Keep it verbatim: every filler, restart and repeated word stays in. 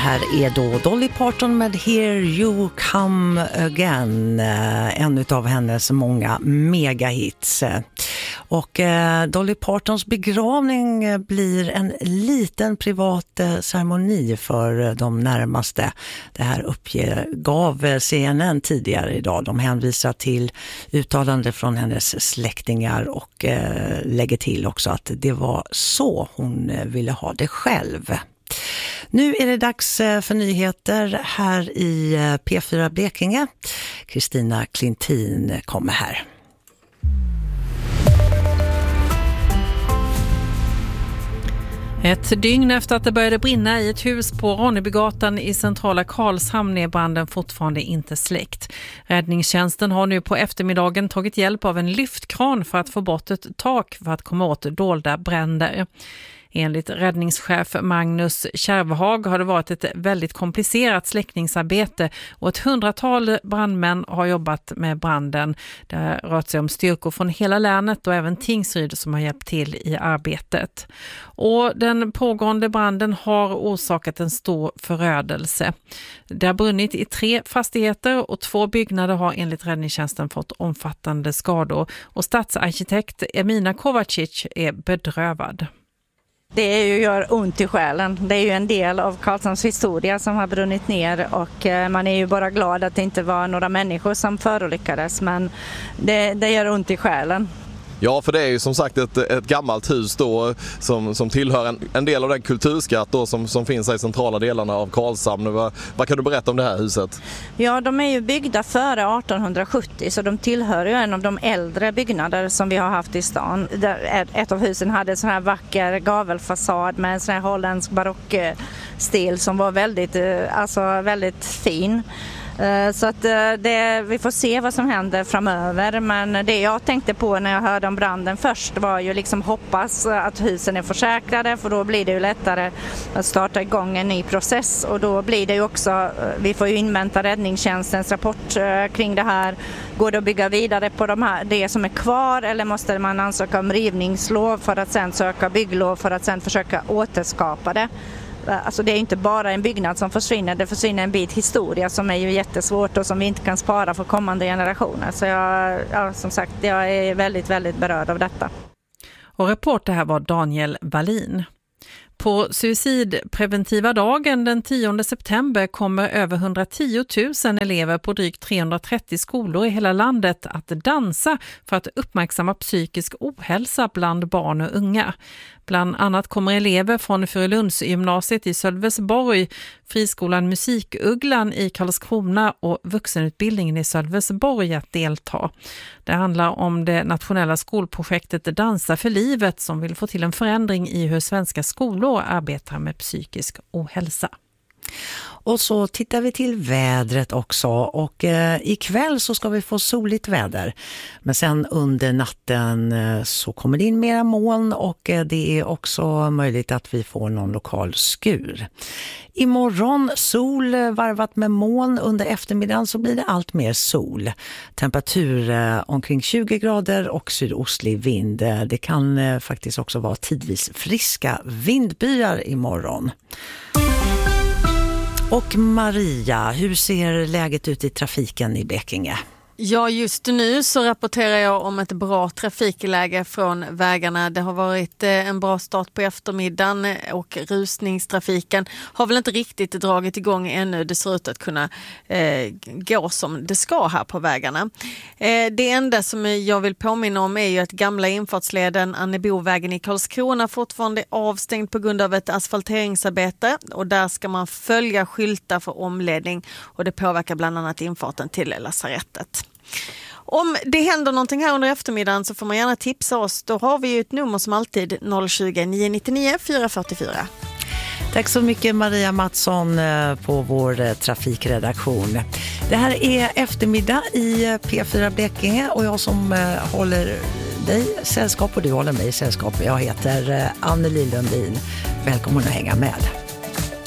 här är då Dolly Parton med Here You Come Again, en av hennes många megahits. Och eh, Dolly Partons begravning blir en liten privat eh, ceremoni för de närmaste. Det här uppgav C N N tidigare idag. De hänvisar till uttalande från hennes släktingar och eh, lägger till också att det var så hon ville ha det själv. Nu är det dags för nyheter här i P fyra Blekinge. Kristina Klintin kommer här. Ett dygn efter att det började brinna i ett hus på Ronnebygatan i centrala Karlshamn är branden fortfarande inte släckt. Räddningstjänsten har nu på eftermiddagen tagit hjälp av en lyftkran för att få bort ett tak för att komma åt dolda bränder. Enligt räddningschef Magnus Kärvhag har det varit ett väldigt komplicerat släckningsarbete och ett hundratal brandmän har jobbat med branden. Det har rört sig om styrkor från hela länet och även Tingsryd som har hjälpt till i arbetet. Och den pågående branden har orsakat en stor förödelse. Det har brunnit i tre fastigheter och två byggnader har enligt räddningstjänsten fått omfattande skador. Och stadsarkitekt Emina Kovacic är bedrövad. Det är ju, gör ont i själen. Det är ju en del av Karlshamns historia som har brunnit ner och man är ju bara glad att det inte var några människor som förolyckades, men det, det gör ont i själen. Ja, för det är ju som sagt ett, ett gammalt hus då som, som tillhör en, en del av den kulturskatt då som, som finns i centrala delarna av Karlshamn. Vad, vad kan du berätta om det här huset? Ja, de är ju byggda före arton sjuttio så de tillhör ju en av de äldre byggnader som vi har haft i stan. Ett av husen hade en sån här vacker gavelfasad med en sån här holländsk barockstil som var väldigt, alltså väldigt fin. Så att det, vi får se vad som händer framöver, men det jag tänkte på när jag hörde om branden först var ju liksom hoppas att husen är försäkrade, för då blir det ju lättare att starta igång en ny process och då blir det ju också, vi får ju invänta räddningstjänstens rapport kring det här. Går det att bygga vidare på de här, det som är kvar, eller måste man ansöka om rivningslov för att sen söka bygglov för att sen försöka återskapa det? Alltså det är inte bara en byggnad som försvinner, det försvinner en bit historia som är ju jättesvårt och som vi inte kan spara för kommande generationer. Så jag, ja, som sagt, jag är väldigt, väldigt berörd av detta. Och reporter här var Daniel Wallin. På suicidpreventiva dagen den tionde september kommer över hundratio tusen elever på drygt trehundratrettio skolor i hela landet att dansa för att uppmärksamma psykisk ohälsa bland barn och unga. Bland annat kommer elever från Furulundsgymnasiet i Sölvesborg, friskolan Musikugglan i Karlskrona och vuxenutbildningen i Sölvesborg att delta. Det handlar om det nationella skolprojektet Dansa för livet som vill få till en förändring i hur svenska skolor arbetar med psykisk ohälsa. Och så tittar vi till vädret också och eh, ikväll så ska vi få soligt väder. Men sen under natten eh, så kommer det in mera moln och eh, det är också möjligt att vi får någon lokal skur. Imorgon sol eh, varvat med moln, under eftermiddagen så blir det allt mer sol. Temperatur eh, omkring tjugo grader och sydostlig vind. Eh, det kan eh, faktiskt också vara tidvis friska vindbyar imorgon. Och Maria, hur ser läget ut i trafiken i Blekinge? Ja, just nu så rapporterar jag om ett bra trafikläge från vägarna. Det har varit en bra start på eftermiddagen och rusningstrafiken har väl inte riktigt dragit igång ännu. Det ser ut att kunna eh, gå som det ska här på vägarna. Eh, det enda som jag vill påminna om är ju att gamla infartsleden Annebovägen i Karlskrona fortfarande är avstängd på grund av ett asfalteringsarbete och där ska man följa skyltar för omledning och det påverkar bland annat infarten till lasarettet. Om det händer någonting här under eftermiddagen så får man gärna tipsa oss. Då har vi ju ett nummer som alltid noll tjugo, nio nittionio, fyra fyrtiofyra. Tack så mycket Maria Mattsson på vår trafikredaktion. Det här är eftermiddag i P fyra Blekinge och jag som håller dig sällskap och du håller mig sällskap. Jag heter Anneli Lundin. Välkommen att hänga med.